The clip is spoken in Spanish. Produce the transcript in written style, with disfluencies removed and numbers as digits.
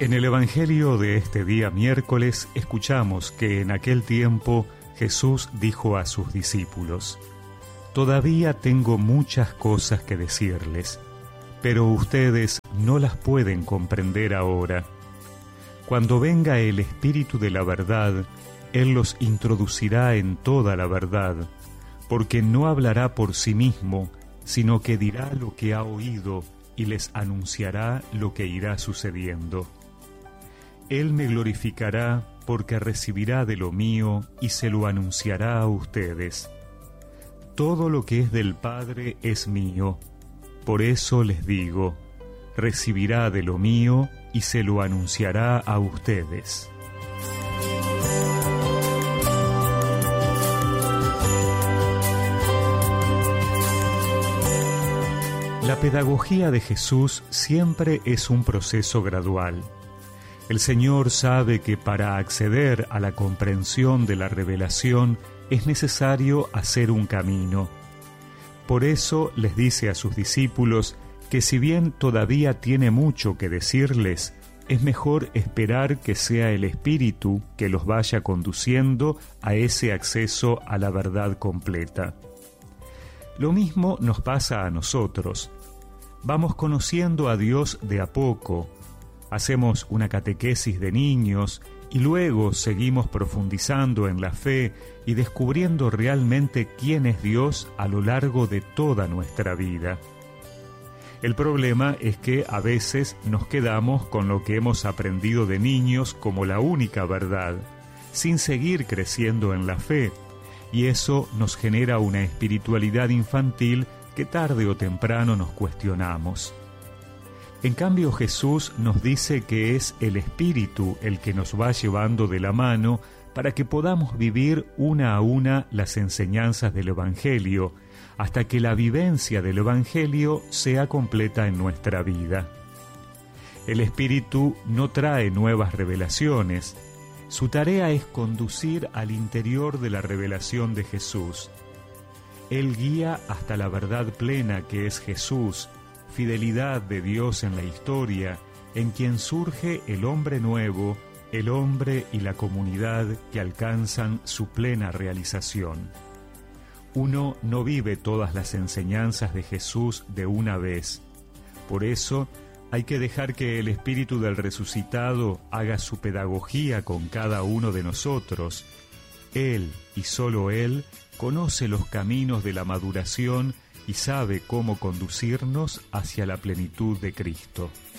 En el Evangelio de este día miércoles escuchamos que en aquel tiempo Jesús dijo a sus discípulos: «Todavía tengo muchas cosas que decirles, pero ustedes no las pueden comprender ahora. Cuando venga el Espíritu de la verdad, Él los introducirá en toda la verdad, porque no hablará por sí mismo, sino que dirá lo que ha oído y les anunciará lo que irá sucediendo. Él me glorificará porque recibirá de lo mío y se lo anunciará a ustedes. Todo lo que es del Padre es mío. Por eso les digo, recibirá de lo mío y se lo anunciará a ustedes». La pedagogía de Jesús siempre es un proceso gradual. El Señor sabe que para acceder a la comprensión de la revelación es necesario hacer un camino. Por eso les dice a sus discípulos que si bien todavía tiene mucho que decirles, es mejor esperar que sea el Espíritu que los vaya conduciendo a ese acceso a la verdad completa. Lo mismo nos pasa a nosotros. Vamos conociendo a Dios de a poco, hacemos una catequesis de niños y luego seguimos profundizando en la fe y descubriendo realmente quién es Dios a lo largo de toda nuestra vida. El problema es que a veces nos quedamos con lo que hemos aprendido de niños como la única verdad, sin seguir creciendo en la fe, y eso nos genera una espiritualidad infantil que tarde o temprano nos cuestionamos. En cambio, Jesús nos dice que es el Espíritu el que nos va llevando de la mano para que podamos vivir una a una las enseñanzas del Evangelio, hasta que la vivencia del Evangelio sea completa en nuestra vida. El Espíritu no trae nuevas revelaciones. Su tarea es conducir al interior de la revelación de Jesús. Él guía hasta la verdad plena que es Jesús, fidelidad de Dios en la historia, en quien surge el hombre nuevo, el hombre y la comunidad que alcanzan su plena realización. Uno no vive todas las enseñanzas de Jesús de una vez. Por eso, hay que dejar que el Espíritu del resucitado haga su pedagogía con cada uno de nosotros. Él, y solo Él, conoce los caminos de la maduración y sabe cómo conducirnos hacia la plenitud de Cristo.